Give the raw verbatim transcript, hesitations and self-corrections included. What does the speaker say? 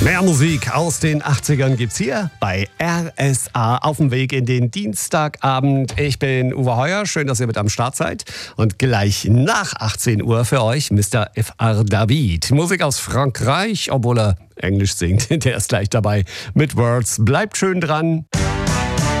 Mehr Musik aus den achtzigern gibt's hier bei R S A auf dem Weg in den Dienstagabend. Ich bin Uwe Heuer, schön, dass ihr mit am Start seid. Und gleich nach achtzehn Uhr für euch Mister F R David. Musik aus Frankreich, obwohl er Englisch singt, der ist gleich dabei mit Words. Bleibt schön dran.